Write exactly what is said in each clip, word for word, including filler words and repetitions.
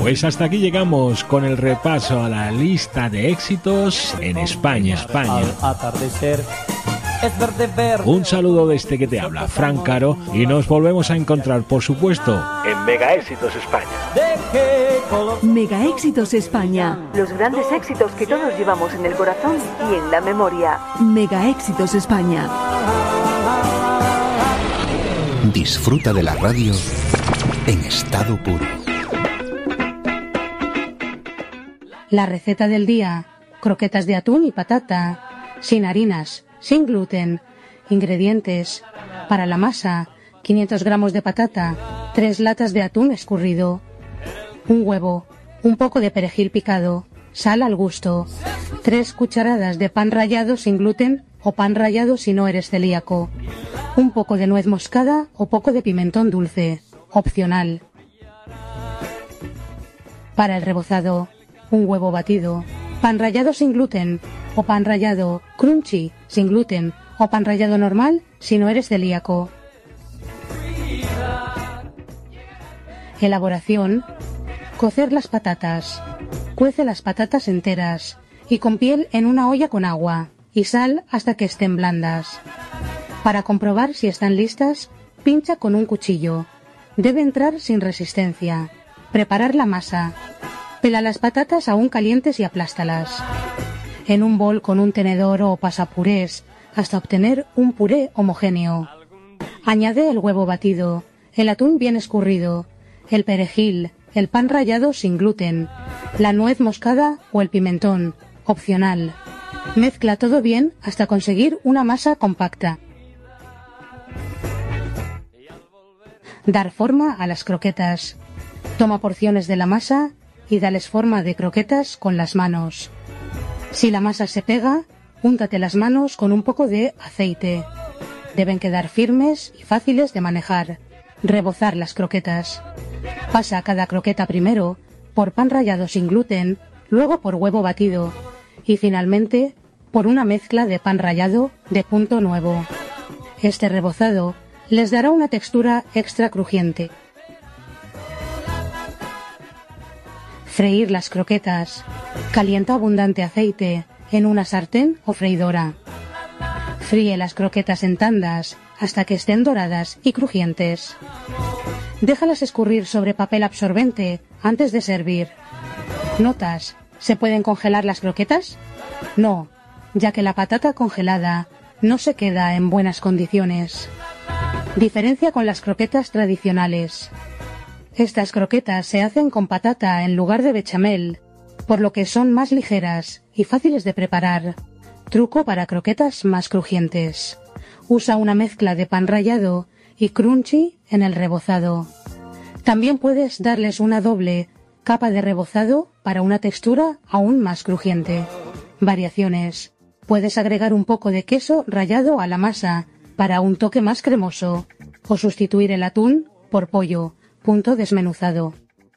Pues hasta aquí llegamos con el repaso a la lista de éxitos en España, España. Un saludo desde que te habla, Fran Caro, y nos volvemos a encontrar, por supuesto, en Mega Éxitos España. Mega Éxitos España. Los grandes éxitos que todos llevamos en el corazón y en la memoria. Mega Éxitos España. Disfruta de la radio en estado puro. La receta del día: croquetas de atún y patata, sin harinas, sin gluten. Ingredientes: para la masa, quinientos gramos de patata, tres latas de atún escurrido, un huevo, un poco de perejil picado, sal al gusto, tres cucharadas de pan rallado sin gluten o pan rallado si no eres celíaco, un poco de nuez moscada o poco de pimentón dulce, opcional. Para el rebozado: un huevo batido, pan rallado sin gluten o pan rallado crunchy sin gluten o pan rallado normal si no eres celíaco. Elaboración: cocer las patatas. Cuece las patatas enteras y con piel en una olla con agua y sal hasta que estén blandas. Para comprobar si están listas, pincha con un cuchillo. Debe entrar sin resistencia. Preparar la masa. Pela las patatas aún calientes y aplástalas. En un bol con un tenedor o pasapurés hasta obtener un puré homogéneo. Añade el huevo batido, el atún bien escurrido, el perejil, el pan rallado sin gluten, la nuez moscada o el pimentón, opcional. Mezcla todo bien hasta conseguir una masa compacta. Dar forma a las croquetas. Toma porciones de la masa y dales forma de croquetas con las manos. Si la masa se pega, úntate las manos con un poco de aceite. Deben quedar firmes y fáciles de manejar. Rebozar las croquetas. Pasa cada croqueta primero por pan rallado sin gluten, luego por huevo batido y finalmente por una mezcla de pan rallado de punto nuevo. Este rebozado les dará una textura extra crujiente. Freír las croquetas. Calienta abundante aceite en una sartén o freidora. Fríe las croquetas en tandas hasta que estén doradas y crujientes. Déjalas escurrir sobre papel absorbente antes de servir. ¿Notas? ¿Se pueden congelar las croquetas? No, ya que la patata congelada no se queda en buenas condiciones. Diferencia con las croquetas tradicionales. Estas croquetas se hacen con patata en lugar de bechamel, por lo que son más ligeras y fáciles de preparar. Truco para croquetas más crujientes. Usa una mezcla de pan rallado y crunchy en el rebozado. También puedes darles una doble capa de rebozado para una textura aún más crujiente. Variaciones. Puedes agregar un poco de queso rallado a la masa para un toque más cremoso o sustituir el atún por pollo, punto desmenuzado.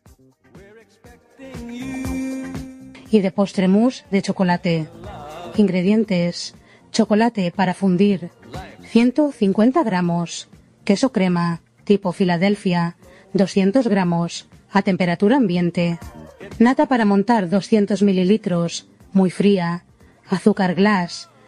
Y de postre mousse de chocolate. Ingredientes: chocolate para fundir, ciento cincuenta gramos, queso crema, tipo Filadelfia, doscientos gramos, a temperatura ambiente, nata para montar doscientos mililitros, muy fría, azúcar glass,